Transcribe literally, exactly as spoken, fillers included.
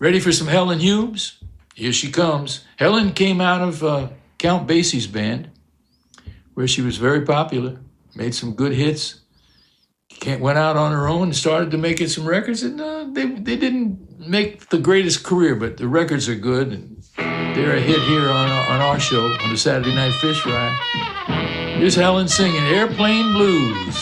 Ready for some Helen Humes? Here she comes. Helen came out of uh, Count Basie's band, where she was very popular, made some good hits. Went out on her own and started to making some records, and uh, they they didn't make the greatest career, but the records are good, and they're a hit here on, on our show, on the Saturday Night Fish Fry. Here's Helen singing Airplane Blues.